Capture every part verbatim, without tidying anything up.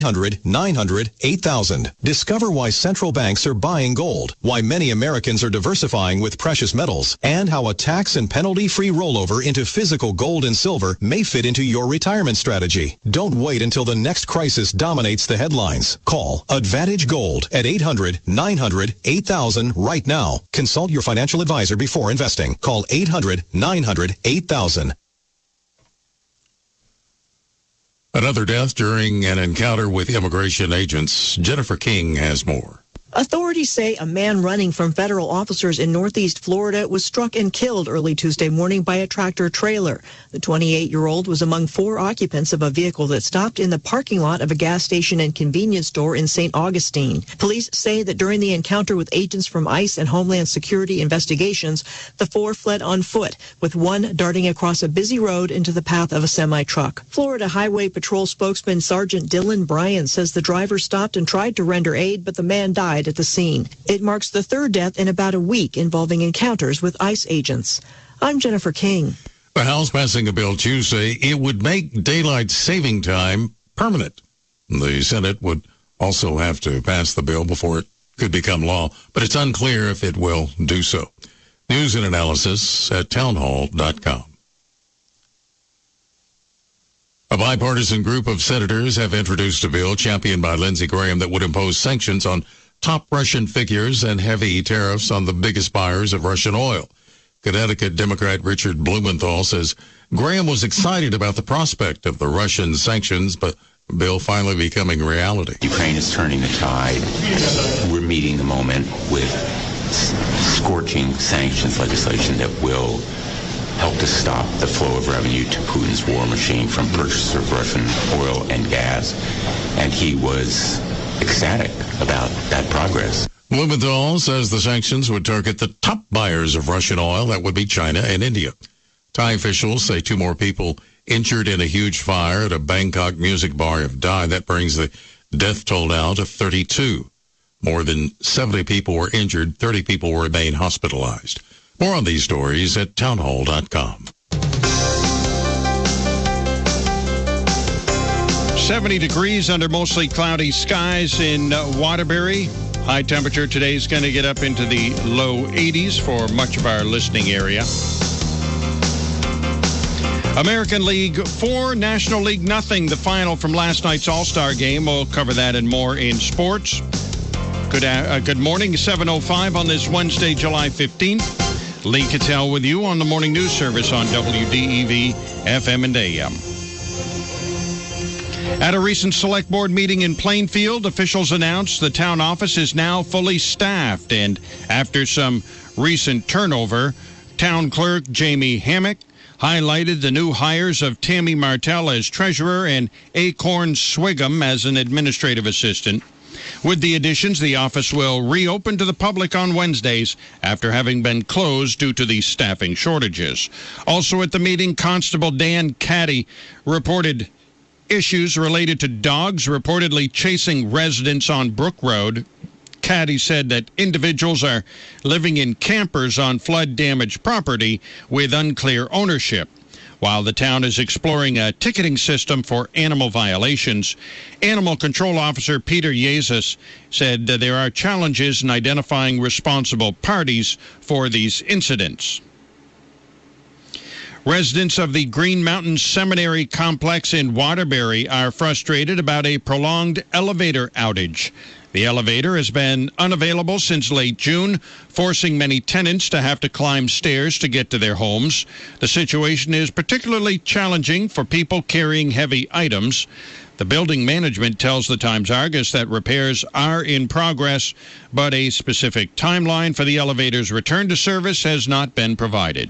hundred nine hundred eight thousand. Discover why central banks are buying gold, why many Americans are diversifying with precious metals, and how a tax and penalty-free rollover into physical gold and silver may fit into your retirement strategy. Don't wait until the next crisis dominates the headlines. Call Advantage Gold at eight hundred nine hundred eight thousand right now. Consult your financial advisor before investing. Call eight hundred nine hundred eight thousand. Another death during an encounter with immigration agents. Jennifer King has more. Authorities say a man running from federal officers in northeast Florida was struck and killed early Tuesday morning by a tractor trailer. The twenty-eight-year-old was among four occupants of a vehicle that stopped in the parking lot of a gas station and convenience store in Saint Augustine. Police say that during the encounter with agents from ICE and Homeland Security investigations, the four fled on foot, with one darting across a busy road into the path of a semi-truck. Florida Highway Patrol spokesman Sergeant Dylan Bryan says the driver stopped and tried to render aid, but the man died at the scene. It marks the third death in about a week involving encounters with ICE agents. I'm Jennifer King. The House passing a bill Tuesday. It would make daylight saving time permanent. The Senate would also have to pass the bill before it could become law, but it's unclear if it will do so. News and analysis at townhall dot com. A bipartisan group of senators have introduced a bill championed by Lindsey Graham that would impose sanctions on top Russian figures and heavy tariffs on the biggest buyers of Russian oil. Connecticut Democrat Richard Blumenthal says Graham was excited about the prospect of the Russian sanctions, but the bill finally becoming reality. Ukraine is turning the tide. We're meeting the moment with scorching sanctions legislation that will help to stop the flow of revenue to Putin's war machine from purchase of Russian oil and gas. And he was ecstatic about that progress. Blumenthal says the sanctions would target the top buyers of Russian oil. That would be China and India. Thai officials say two more people injured in a huge fire at a Bangkok music bar have died. That brings the death toll now to thirty-two. More than seventy people were injured. thirty people remain hospitalized. More on these stories at townhall dot com. seventy degrees under mostly cloudy skies in uh, Waterbury. High temperature today is going to get up into the low eighties for much of our listening area. American League four, National League nothing. The final from last night's All-Star game. We'll cover that and more in sports. Good, uh, good morning, seven oh five on this Wednesday, July fifteenth. Lee Cattell with you on the morning news service on W D E V F M and A M. At a recent select board meeting in Plainfield, officials announced the town office is now fully staffed. And after some recent turnover, town clerk Jamie Hammock highlighted the new hires of Tammy Martell as treasurer and Acorn Swigum as an administrative assistant. With the additions, the office will reopen to the public on Wednesdays after having been closed due to the staffing shortages. Also at the meeting, Constable Dan Caddy reported issues related to dogs reportedly chasing residents on Brook Road. Caddy said that individuals are living in campers on flood-damaged property with unclear ownership. While the town is exploring a ticketing system for animal violations, Animal Control Officer Peter Yazis said that there are challenges in identifying responsible parties for these incidents. Residents of the Green Mountain Seminary complex in Waterbury are frustrated about a prolonged elevator outage. The elevator has been unavailable since late June, forcing many tenants to have to climb stairs to get to their homes. The situation is particularly challenging for people carrying heavy items. The building management tells the Times-Argus that repairs are in progress, but a specific timeline for the elevator's return to service has not been provided.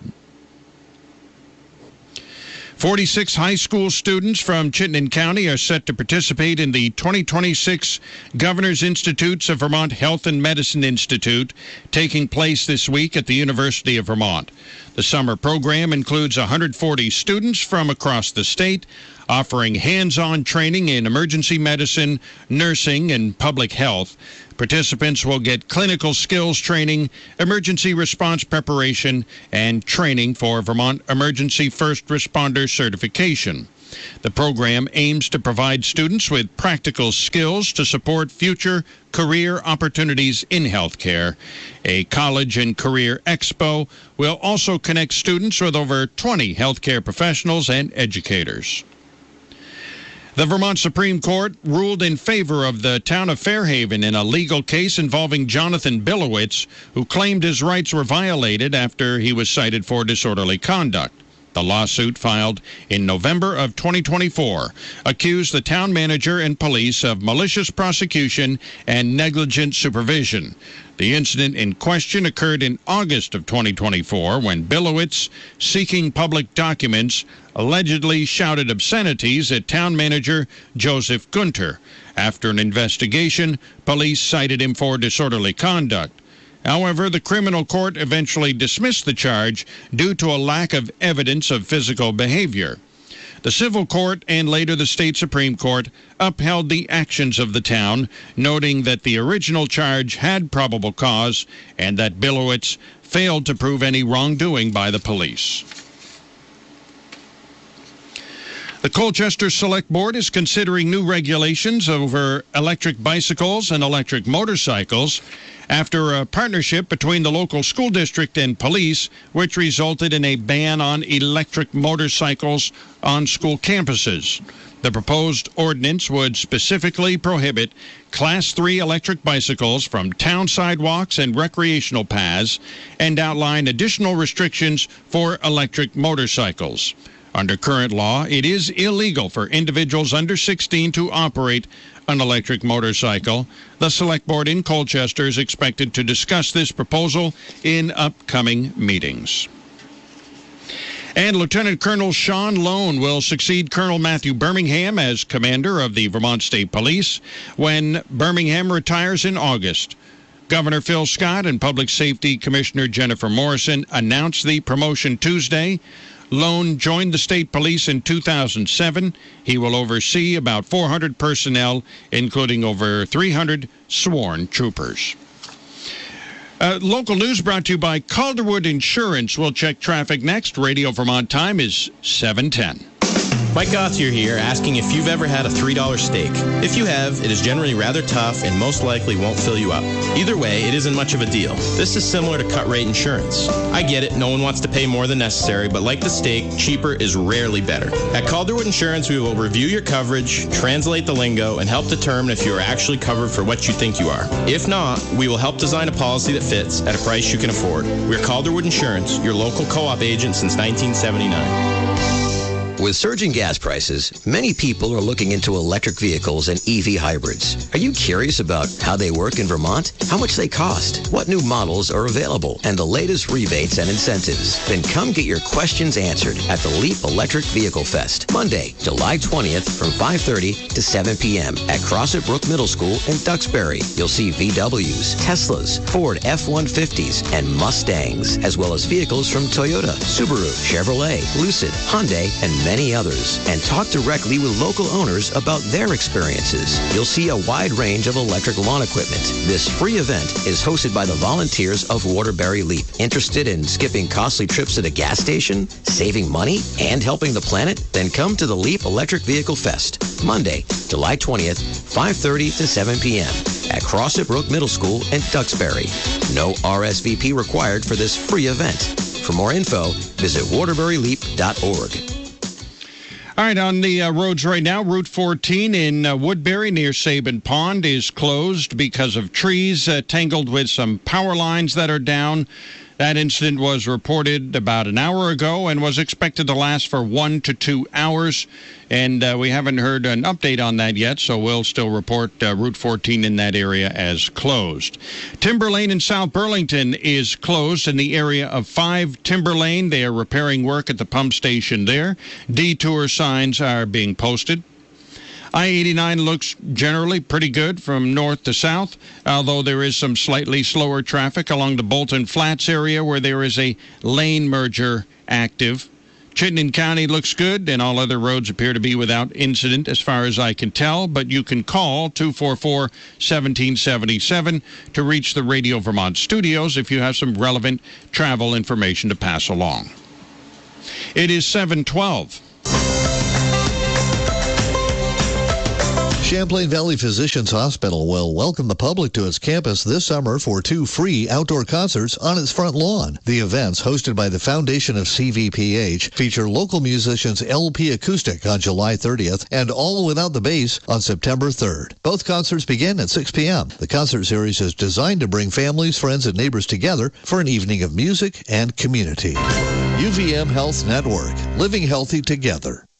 forty-six high school students from Chittenden County are set to participate in the twenty twenty-six Governor's Institutes of Vermont Health and Medicine Institute, taking place this week at the University of Vermont. The summer program includes one hundred forty students from across the state, offering hands-on training in emergency medicine, nursing, and public health. Participants will get clinical skills training, emergency response preparation, and training for Vermont Emergency First Responder certification. The program aims to provide students with practical skills to support future career opportunities in healthcare. A college and career expo will also connect students with over twenty healthcare professionals and educators. The Vermont Supreme Court ruled in favor of the town of Fairhaven in a legal case involving Jonathan Bilowitz, who claimed his rights were violated after he was cited for disorderly conduct. The lawsuit, filed in November of twenty twenty-four, accused the town manager and police of malicious prosecution and negligent supervision. The incident in question occurred in August of twenty twenty-four when Bilowitz, seeking public documents, allegedly shouted obscenities at town manager Joseph Gunter. After an investigation, police cited him for disorderly conduct. However, the criminal court eventually dismissed the charge due to a lack of evidence of physical behavior. The civil court and later the state Supreme Court upheld the actions of the town, noting that the original charge had probable cause and that Bilowitz failed to prove any wrongdoing by the police. The Colchester Select Board is considering new regulations over electric bicycles and electric motorcycles after a partnership between the local school district and police, which resulted in a ban on electric motorcycles on school campuses. The proposed ordinance would specifically prohibit Class three electric bicycles from town sidewalks and recreational paths and outline additional restrictions for electric motorcycles. Under current law, it is illegal for individuals under sixteen to operate an electric motorcycle. The Select Board in Colchester is expected to discuss this proposal in upcoming meetings. And Lieutenant Colonel Sean Lone will succeed Colonel Matthew Birmingham as commander of the Vermont State Police when Birmingham retires in August. Governor Phil Scott and Public Safety Commissioner Jennifer Morrison announced the promotion Tuesday. Lone joined the state police in two thousand seven. He will oversee about four hundred personnel, including over three hundred sworn troopers. Uh, local news brought to you by Calderwood Insurance. We'll check traffic next. Radio Vermont time is seven ten. Mike Gauthier here, asking if you've ever had a three dollar steak. If you have, it is generally rather tough and most likely won't fill you up. Either way, it isn't much of a deal. This is similar to cut rate insurance. I get it, no one wants to pay more than necessary, but like the steak, cheaper is rarely better. At Calderwood Insurance, we will review your coverage, translate the lingo, and help determine if you are actually covered for what you think you are. If not, we will help design a policy that fits at a price you can afford. We're Calderwood Insurance, your local co-op agent since nineteen seventy-nine. With surging gas prices, many people are looking into electric vehicles and E V hybrids. Are you curious about how they work in Vermont? How much they cost? What new models are available? And the latest rebates and incentives? Then come get your questions answered at the Leap Electric Vehicle Fest, Monday, July twentieth from five thirty to seven p.m. at Crossett Brook Middle School in Duxbury. You'll see V Ws, Teslas, Ford F one fifties, and Mustangs, as well as vehicles from Toyota, Subaru, Chevrolet, Lucid, Hyundai, and many many others, and talk directly with local owners about their experiences. You'll see a wide range of electric lawn equipment. This free event is hosted by the volunteers of Waterbury Leap. Interested in skipping costly trips to the gas station, saving money, and helping the planet? Then come to the Leap Electric Vehicle Fest, Monday, July twentieth, five thirty to seven p.m. at Crossett Brook Middle School in Duxbury. No R S V P required for this free event. For more info, visit waterbury leap dot org. All right, on the uh, roads right now, Route fourteen in uh, Woodbury near Sabin Pond is closed because of trees uh, tangled with some power lines that are down. That incident was reported about an hour ago and was expected to last for one to two hours. And uh, we haven't heard an update on that yet, so we'll still report uh, Route fourteen in that area as closed. Timber Lane in South Burlington is closed in the area of five Timber Lane. They are repairing work at the pump station there. Detour signs are being posted. I eighty-nine looks generally pretty good from north to south, although there is some slightly slower traffic along the Bolton Flats area where there is a lane merger active. Chittenden County looks good, and all other roads appear to be without incident as far as I can tell, but you can call two four four, one seven seven seven to reach the Radio Vermont studios if you have some relevant travel information to pass along. It is seven twelve. Champlain Valley Physicians Hospital will welcome the public to its campus this summer for two free outdoor concerts on its front lawn. The events, hosted by the Foundation of C V P H, feature local musicians L P Acoustic on July thirtieth and All Without the Bass on September third. Both concerts begin at six p.m. The concert series is designed to bring families, friends, and neighbors together for an evening of music and community. U V M Health Network, living healthy together.